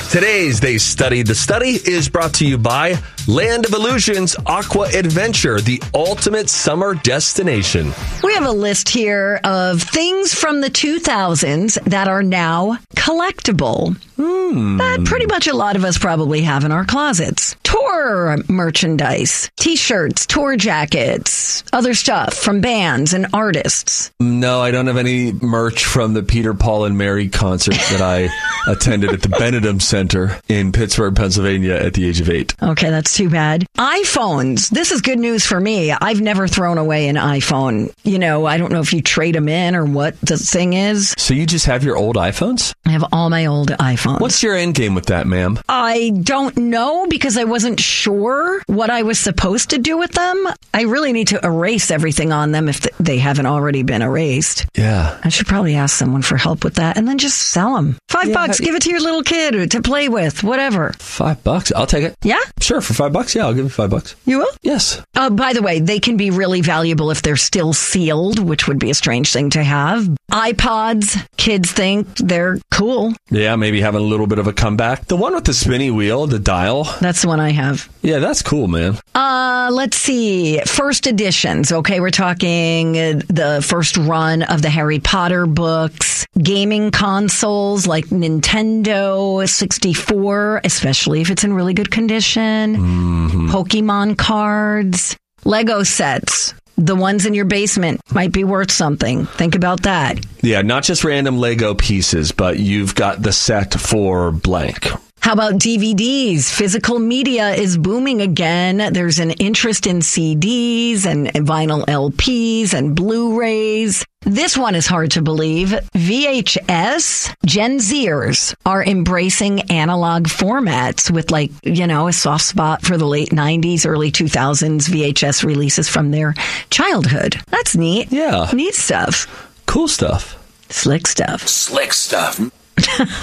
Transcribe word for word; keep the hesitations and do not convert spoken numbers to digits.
Today's They Studied the Study is brought to you by Land of Illusions Aqua Adventure, the ultimate summer destination. We have a list here of things from the two thousands that are now collectible. Hmm. That pretty much a lot of us probably have in our closets. Tour merchandise, t-shirts, tour jackets, other stuff from bands and artists. No, I don't have any merch from the Peter, Paul, and Mary concert that I attended at the Benedum Center in Pittsburgh, Pennsylvania at the age of eight. Okay, that's too bad. iPhones. This is good news for me. I've never thrown away an iPhone. You know, I don't know if you trade them in or what the thing is. So you just have your old iPhones? I have all my old iPhones. What's your end game with that, ma'am? I don't know because I wasn't sure what I was supposed to do with them. I really need to erase everything on them if they haven't already been erased. Yeah. I should probably ask someone for help with that and then just sell them. Five Yeah, bucks, I- give it to your little kid to play with, whatever. Five bucks? I'll take it. Yeah? Sure, for five bucks? Yeah, I'll give you five bucks. You will? Yes. Uh, by the way, they can be really valuable if they're still sealed, which would be a strange thing to have. iPods, kids think they're cool. Yeah, maybe having a little bit of a comeback. The one with the spinny wheel, the dial. That's the one I have. Yeah, that's cool, man. Uh, let's see. First editions. Okay, we're talking uh, the first run of the Harry Potter books, gaming consoles like Nintendo sixty-four, especially if it's in really good condition, Mm-hmm. Pokemon cards, Lego sets. The ones in your basement might be worth something. Think about that. Yeah, not just random Lego pieces, but you've got the set for blank. How about D V Ds? Physical media is booming again. There's an interest in C Ds and vinyl L Ps and Blu-rays. This one is hard to believe. V H S. Gen Zers are embracing analog formats with, like, you know, a soft spot for the late nineties, early two thousands V H S releases from their childhood. That's neat. Yeah. Neat stuff. Cool stuff. Slick stuff. Slick stuff.